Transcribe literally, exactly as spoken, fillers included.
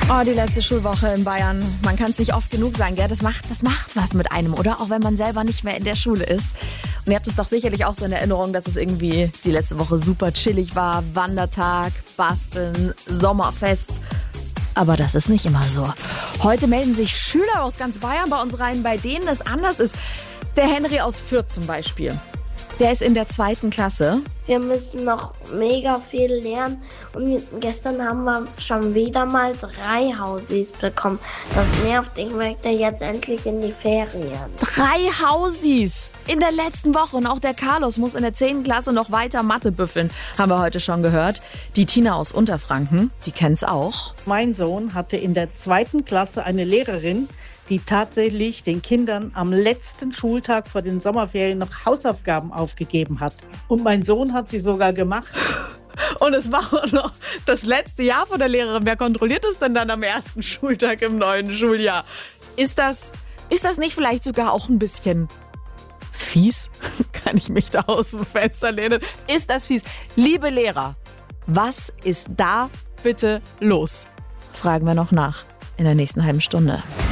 Oh, die letzte Schulwoche in Bayern. Man kann es nicht oft genug sagen, gell? Das macht, das macht was mit einem, oder? Auch wenn man selber nicht mehr in der Schule ist. Und ihr habt es doch sicherlich auch so in Erinnerung, dass es irgendwie die letzte Woche super chillig war. Wandertag, Basteln, Sommerfest. Aber das ist nicht immer so. Heute melden sich Schüler aus ganz Bayern bei uns rein, bei denen es anders ist. Der Henry aus Fürth zum Beispiel. Der ist in der zweiten Klasse. Wir müssen noch mega viel lernen und gestern haben wir schon wieder mal drei Hausis bekommen. Das nervt, ich möchte jetzt endlich in die Ferien. Drei Hausis in der letzten Woche und auch der Carlos muss in der zehnten Klasse noch weiter Mathe büffeln, haben wir heute schon gehört. Die Tina aus Unterfranken, die kennt's auch. Mein Sohn hatte in der zweiten Klasse eine Lehrerin, die tatsächlich den Kindern am letzten Schultag vor den Sommerferien noch Hausaufgaben aufgegeben hat. Und mein Sohn hat sie sogar gemacht. Und es war auch noch das letzte Jahr von der Lehrerin. Wer kontrolliert es denn dann am ersten Schultag im neuen Schuljahr? Ist das, ist das nicht vielleicht sogar auch ein bisschen fies? Kann ich mich da aus dem Fenster lehnen? Ist das fies? Liebe Lehrer, was ist da bitte los? Fragen wir noch nach in der nächsten halben Stunde.